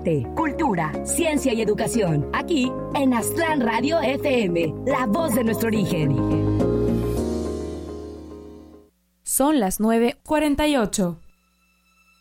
arte, cultura, ciencia y educación. Aquí en Aztlán Radio FM, la voz de nuestro origen. Son las 9:48.